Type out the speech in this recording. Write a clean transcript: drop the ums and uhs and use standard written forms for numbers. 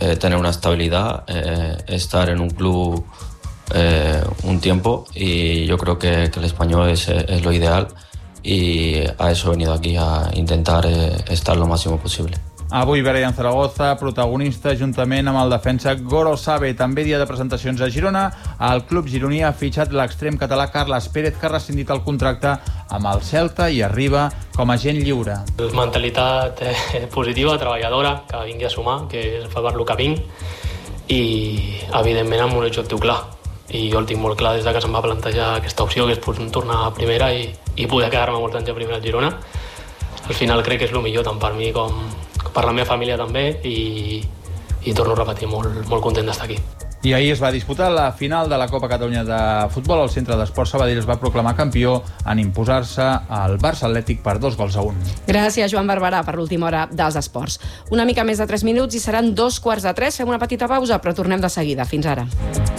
tener una estabilidad, estar en un club un tiempo, y yo creo que el Español es lo ideal, y a eso he venido aquí, a intentar estar lo máximo posible. Avui Brian Zaragoza, protagonista juntament amb el defensa Gorosabe. També dia de presentacions a Girona. El club gironí ha fitxat l'extrem català Carles Pérez, que ha rescindit el contracte amb el Celta i arriba com a agent lliure. Mentalitat positiva, treballadora, que vingui a sumar, que és per lo que vinc, i evidentment amb un objectiu clar. I jo el tinc molt clar des que se'm va plantejar aquesta opció, que és tornar a primera i poder quedar-me molts anys a primera a Girona. Al final crec que és el millor tant per mi com per la meva família també, i torno a repetir, molt content d'estar aquí. I ahir es va disputar la final de la Copa Catalunya de Futbol. El Centre d'Esports Sabadell es va proclamar campió en imposar-se al Barça Atlètic per 2-1. Gràcies, Joan Barberà, per l'última hora dels esports. Una mica més de 3 minuts i seran 2:15. Fem una petita pausa, però tornem de seguida. Fins ara.